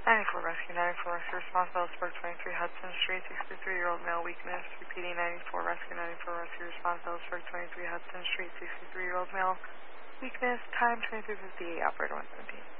94 Rescue, 94 Rescue response, Ellisburg 23 Hudson Street, 63-year-old male weakness. Repeating 94 Rescue, 94 Rescue response, Ellisburg 23 Hudson Street, 63-year-old male weakness. Time 23:58, operator 117.